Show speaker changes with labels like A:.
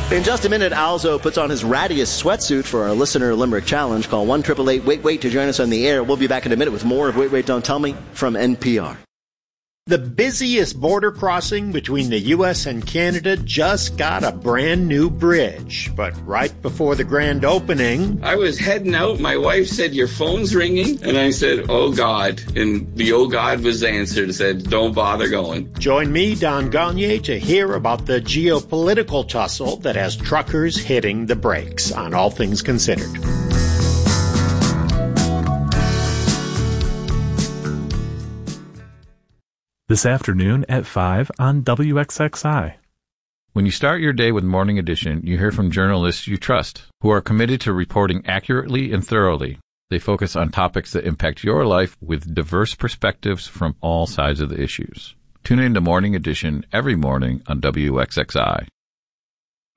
A: In just a minute, Alzo puts on his rattiest sweatsuit for our listener Limerick Challenge. Call 1-888-WAIT-WAIT to join us on the air. We'll be back in a minute with more of Wait, Wait, Don't Tell Me from NPR.
B: The busiest border crossing between the U.S. and Canada just got a brand new bridge. But right before the grand opening,
C: I was heading out. My wife said, "Your phone's ringing." And I said, "Oh, God." And the "oh, God" was answered and said, "Don't bother going."
B: Join me, Don Gagné, to hear about the geopolitical tussle that has truckers hitting the brakes on All Things Considered.
D: This afternoon at 5 on WXXI.
E: When you start your day with Morning Edition, you hear from journalists you trust, who are committed to reporting accurately and thoroughly. They focus on topics that impact your life with diverse perspectives from all sides of the issues. Tune in to Morning Edition every morning on WXXI.